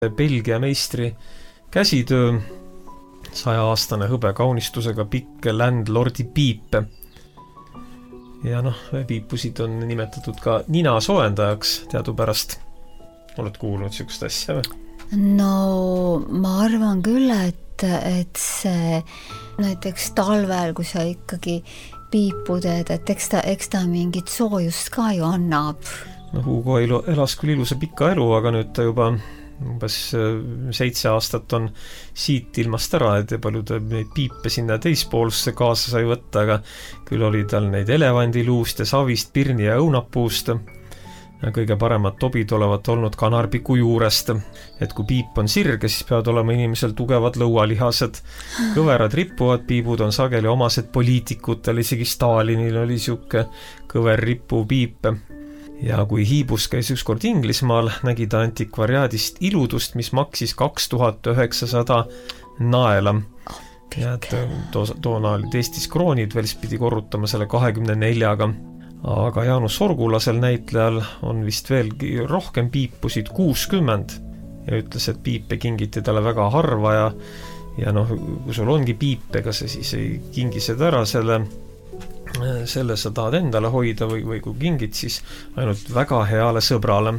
Belgia meistri käsitöö, 100-aastane hõbekaunistusega pikk landlordi piip. Ja piipusid on nimetatud ka nina soojendajaks teadupärast. Oled kuulnud sükst asja või? No ma arvan küll, et see näiteks talvel, kui sa ikkagi piipu teed, et eks ta mingit soojust ka ju annab. Hugo elas küll ilusa pika elu, aga nüüd ta juba umbes 7 aastat on siit ilmast ära, et palju ta neid piipe sinna teispoolusse kaasa sai võtta, aga küll oli tal neid elevandiluust ja savist, pirni ja õunapuust. Kõige paremad tobid olevat olnud kanarpiku juurest, et kui piip on sirge, siis peavad olema inimesel tugevad lõualihased. Kõverad rippuvad piibud on sageli omased poliitikutel, isegi Stalinil oli siuke kõver rippuv piip. Ja kui hiibus käis ükskord Inglismaal, nägi ta antikvariaadist iludust, mis maksis 2900 naela. Ja toona olid Eestis kroonid, veel pidi korrutama selle 24-ga. Aga Jaanus Sorgulasel näitlejal on vist veelgi rohkem piipusid, 60. Ja ütles, et piipe kingiti talle väga harva ja kui sul ongi piip, ega sa siis ei kingi seda ära, selle sa tahad endale hoida või kui kingid, siis ainult väga heale sõbrale.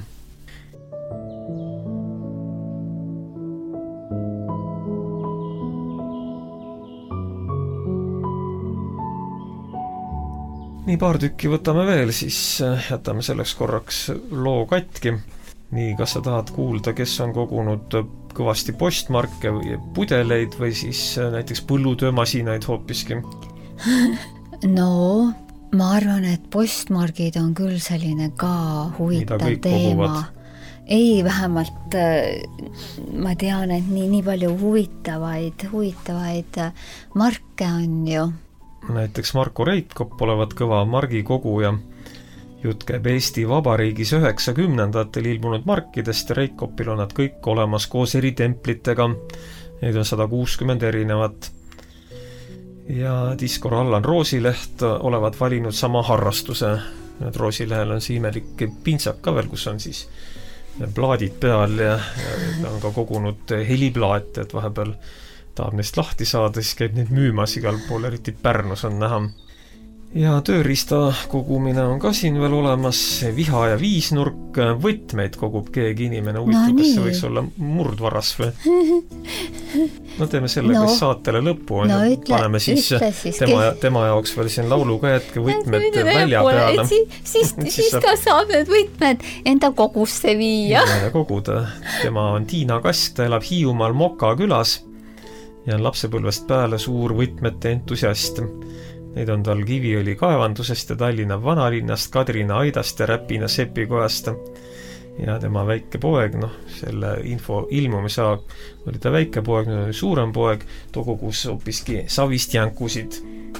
Nii paar tükki võtame veel, siis jätame selleks korraks loo katki. Nii, kas sa tahad kuulda, kes on kogunud kõvasti postmarke või pudeleid või siis näiteks põllutöömasinaid hoopiski? No, ma arvan, et postmargid on küll selline ka huvitav teema. Ei, vähemalt ma tean, et nii palju huvitavaid marke on ju. Näiteks Marko Reitkop olevat kõva margikoguja. Jutt käib Eesti Vabariigis 90-ndatel ilmunud markidest ja Reitkopil on nad kõik olemas koos eri templitega. Neid on 160 erinevat. Ja diskor Allan Roosileht olevat valinud sama harrastuse. Roosilehel on see imelik pintsak ka veel, kus on siis plaadid peal ja on ka kogunud heliplaate, et vahepeal tahab neist lahti saada, siis käib neid müümas igal pool, eriti Pärnus on näha. Ja tööriista kogumine on ka siin veel olemas, viha ja viisnurk, võtmeid kogub keegi inimene, kas see võiks olla murdvaras või? No teeme sellega saatele lõpu, paneme siis tema jaoks veel siin laulu ka hetke võtmed välja peale. Siis ta saab need võtmed enda kogusse viia. Koguda. Tema on Tiina Kast, ta elab Hiiumaal Moka külas ja on lapsepõlvest peale suur võtmete entusiast. Neid on tal Kiviõli kaevandusest ja Tallinna vanalinnast, Kadrina Aidast ja Räpina Sepikojast. Ja tema väike poeg, selle info ilmumise oli ta väike poeg, nüüd on suurem poeg, too kogus hoopiski savist jänkusid.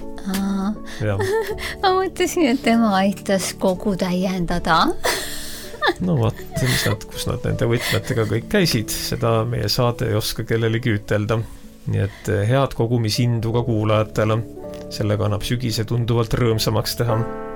Ma mõtlesin, et tema aitas kogu täiendada. No vaat, kus nad nende võtmetega kõik käisid, seda meie saade ei oska kellelegi ütelda. Nii et head kogumisindu ka kuulajatele. Sellega annab sügise tunduvalt rõõmsamaks teha.